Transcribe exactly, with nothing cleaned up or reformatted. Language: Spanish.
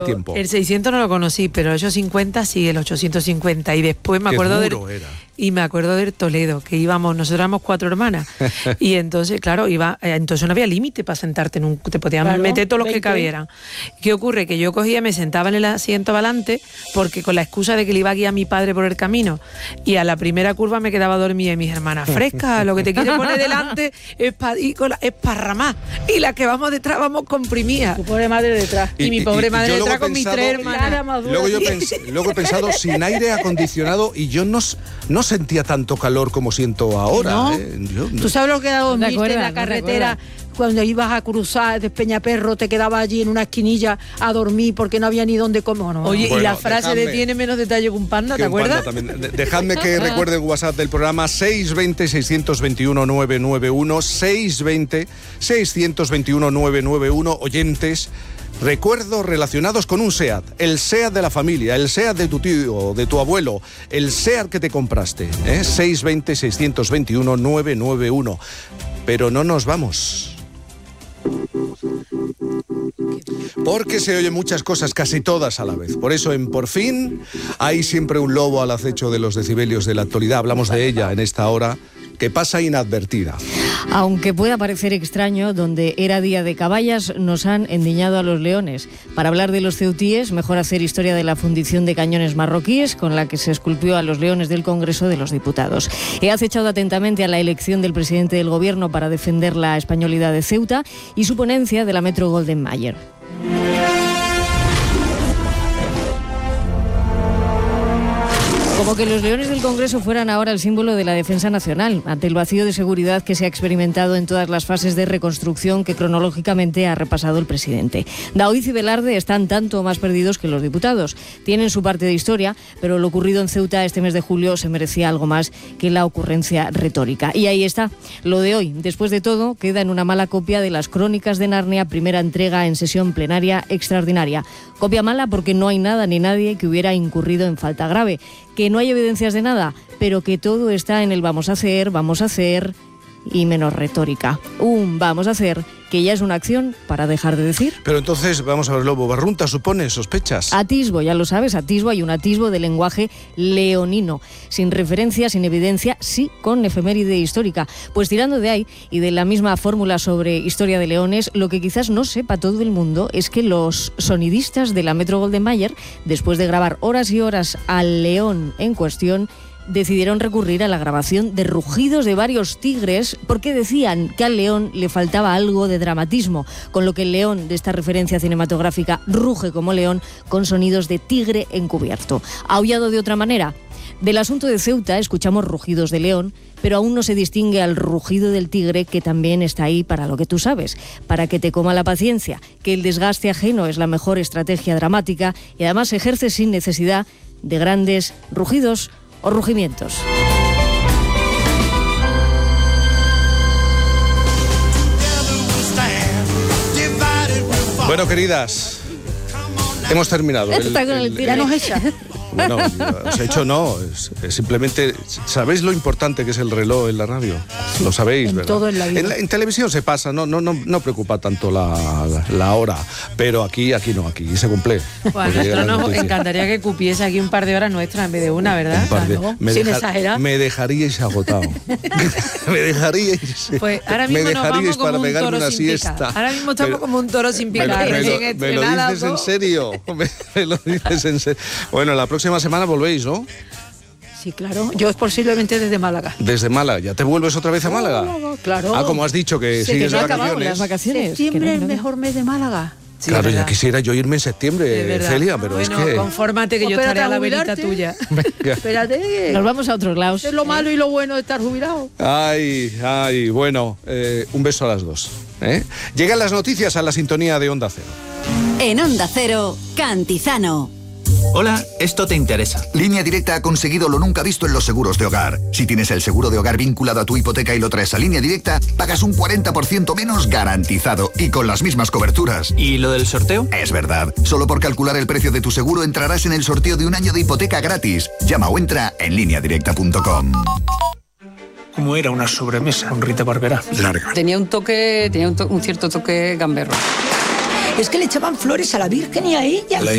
tiempo. El seiscientos no lo conocí, pero el ochocientos cincuenta sí, el ochocientos cincuenta. Y después me Qué acuerdo duro del, era. y me acuerdo del Toledo, que íbamos, nosotros éramos cuatro hermanas. Y entonces, claro, iba, entonces no había límite para sentarte en un, te podían claro, meter todos los veinte que cabieran. ¿Qué ocurre? Que yo cogía, me sentaba en el asiento adelante, porque con la excusa de que le iba a guiar a mi padre por el camino, y a la primera curva me quedaba dormida y mis hermanas, fresca, lo que te quiere poner delante es para ir con la esparramá, y la que vamos detrás vamos comprimida. Tu pobre madre detrás. Y, y mi pobre y, madre y detrás con pensado, mis tres hermanas. Luego yo pens, luego he pensado, sin aire acondicionado, y yo no, no sentía tanto calor como siento ahora. ¿No? ¿eh? Yo, ¿Tú sabes lo que era dormirte acuerdas, en la carretera? Cuando ibas a cruzar de Peñaperro, te quedabas allí en una esquinilla a dormir porque no había ni dónde comer. No, Oye, bueno, y la frase dejadme, de tiene menos detalle que un panda, ¿te acuerdas? Dejadme que recuerde el WhatsApp del programa seis dos cero, seis dos uno, nueve nueve uno, seis dos cero, seis dos uno, nueve nueve uno, oyentes. Recuerdos relacionados con un SEAT, el SEAT de la familia, el SEAT de tu tío, de tu abuelo, el SEAT que te compraste, ¿eh? seis dos cero, seis dos uno, nueve nueve uno. Pero no nos vamos. Porque se oyen muchas cosas, casi todas a la vez. Por eso en Por Fin hay siempre un lobo al acecho de los decibelios de la actualidad. Hablamos de ella en esta hora que pasa inadvertida. Aunque pueda parecer extraño, donde era día de caballas nos han endiñado a los leones. Para hablar de los ceutíes, mejor hacer historia de la fundición de cañones marroquíes con la que se esculpió a los leones del Congreso de los Diputados. He acechado atentamente a la elección del presidente del Gobierno para defender la españolidad de Ceuta y su ponencia de la Metro Golden Mayer. Como que los leones del Congreso fueran ahora el símbolo de la defensa nacional, ante el vacío de seguridad que se ha experimentado en todas las fases de reconstrucción que cronológicamente ha repasado el presidente. Daoiz y Velarde están tanto más perdidos que los diputados. Tienen su parte de historia, pero lo ocurrido en Ceuta este mes de julio se merecía algo más que la ocurrencia retórica. Y ahí está, lo de hoy. Después de todo, queda en una mala copia de las Crónicas de Narnia, primera entrega en sesión plenaria extraordinaria. Copia mala porque no hay nada ni nadie que hubiera incurrido en falta grave, que no hay evidencias de nada, pero que todo está en el vamos a hacer, vamos a hacer y menos retórica. Un vamos a hacer que ya es una acción para dejar de decir. Pero entonces, vamos a ver, Lobo, Barrunta supone sospechas. Atisbo, ya lo sabes, atisbo, hay un atisbo de lenguaje leonino, sin referencia, sin evidencia, sí con efeméride histórica. Pues tirando de ahí y de la misma fórmula sobre historia de leones, lo que quizás no sepa todo el mundo es que los sonidistas de la Metro Golden Mayer, después de grabar horas y horas al león en cuestión, decidieron recurrir a la grabación de rugidos de varios tigres porque decían que al león le faltaba algo de dramatismo, con lo que el león de esta referencia cinematográfica ruge como león con sonidos de tigre encubierto. ¿Aullado de otra manera? Del asunto de Ceuta escuchamos rugidos de león, pero aún no se distingue al rugido del tigre, que también está ahí para lo que tú sabes, para que te coma la paciencia, que el desgaste ajeno es la mejor estrategia dramática y además se ejerce sin necesidad de grandes rugidos o rugimientos. Bueno, queridas, hemos terminado. El, el, el, ya nos echa. Bueno, os he hecho no, es, es simplemente, ¿sabéis lo importante que es el reloj en la radio? Sí, lo sabéis, en ¿verdad? Todo en, la vida. En, la, en televisión se pasa, no, no, no, no preocupa tanto la, la, la hora, pero aquí, aquí no, aquí se cumple. Bueno, nosotros nos encantaría que cupiese aquí un par de horas nuestras en vez de una, ¿verdad? Un par de, claro, me sin deja, exagerar. Me dejaríais agotado. me dejaríais. Pues ahora mismo me nos vamos como para un pegarme toro una sin siesta. picar. Ahora mismo estamos pero, como un toro sin picar. Me, me, lo, me lo dices en serio. Me, me lo dices en serio. Bueno, la próxima semana volvéis, ¿no? Sí, claro. Yo posiblemente desde Málaga. Desde Málaga. ¿Ya te vuelves otra vez a Málaga? No, no, claro. Ah, como has dicho que sí, sigues que de vacaciones. Las vacaciones. Septiembre es el mejor mes de Málaga. Sí, claro, ya quisiera yo irme en septiembre, Celia, pero bueno, es que... confórmate que yo estaré a la verita tuya. Venga. Espérate. Nos vamos a otros lados. Es lo malo y lo bueno de estar jubilado. Ay, ay, bueno, eh, un beso a las dos. ¿eh? Llegan las noticias a la sintonía de Onda Cero. En Onda Cero, Cantizano. Hola, esto te interesa. Línea Directa ha conseguido lo nunca visto en los seguros de hogar. Si tienes el seguro de hogar vinculado a tu hipoteca y lo traes a Línea Directa, pagas un cuarenta por ciento menos garantizado y con las mismas coberturas. ¿Y lo del sorteo? Es verdad. Solo por calcular el precio de tu seguro entrarás en el sorteo de un año de hipoteca gratis. Llama o entra en línea directa punto com. Como era una sobremesa con Rita Barberá. Larga. Tenía un toque, tenía un, to- un cierto toque gamberro. Es que le echaban flores a la Virgen y a ella. La